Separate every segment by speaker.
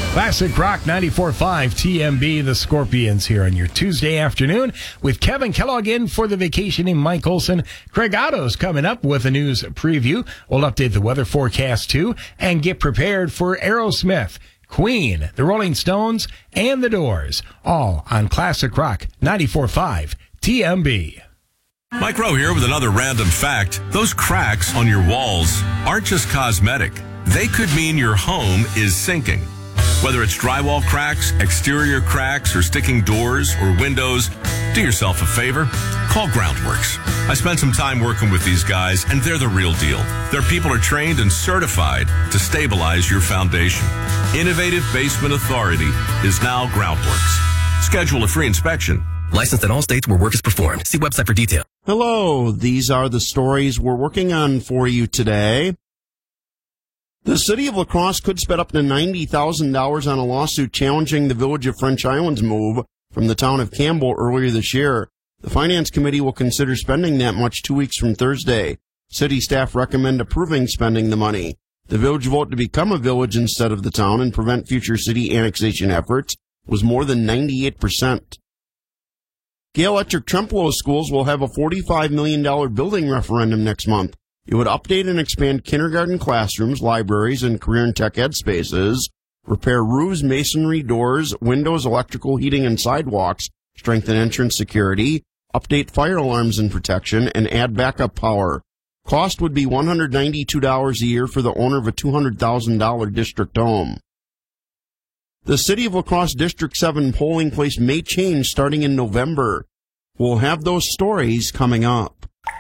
Speaker 1: Classic Rock 94.5 TMB, the Scorpions here on your Tuesday afternoon with Kevin Kellogg in for the vacationing Mike Olson. Craig Otto's coming up with a news preview. We'll update the weather forecast too and get prepared for Aerosmith, Queen, the Rolling Stones, and the Doors, all on Classic Rock 94.5 TMB.
Speaker 2: Mike Rowe here with another random fact. Those cracks on your walls aren't just cosmetic. They could mean your home is sinking. Whether it's drywall cracks, exterior cracks, or sticking doors or windows, do yourself a favor. Call Groundworks. I spent some time working with these guys, and they're the real deal. Their people are trained and certified to stabilize your foundation. Innovative Basement Authority is now Groundworks. Schedule a free inspection.
Speaker 3: Licensed in all states where work is performed. See website for detail.
Speaker 4: Hello, these are the stories we're working on for you today. The city of La Crosse could spend up to $90,000 on a lawsuit challenging the Village of French Island's move from the town of Campbell earlier this year. The Finance Committee will consider spending that much 2 weeks from Thursday. City staff recommend approving spending the money. The village vote to become a village instead of the town and prevent future city annexation efforts was more than 98%. Gale Electric Trempealeau schools will have a $45 million building referendum next month. It would update and expand kindergarten classrooms, libraries, and career and tech ed spaces, repair roofs, masonry, doors, windows, electrical, heating, and sidewalks, strengthen entrance security, update fire alarms and protection, and add backup power. Cost would be $192 a year for the owner of a $200,000 district home. The City of La Crosse District 7 polling place may change starting in November. We'll have those stories coming up.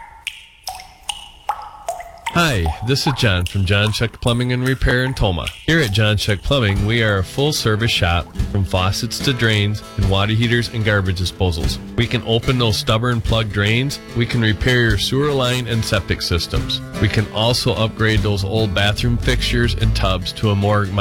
Speaker 5: Hi, this is John from John Shuck Plumbing and Repair in Toma. Here at John Shuck Plumbing, we are a full-service shop from faucets to drains and water heaters and garbage disposals. We can open those stubborn plug drains. We can repair your sewer line and septic systems. We can also upgrade those old bathroom fixtures and tubs to a more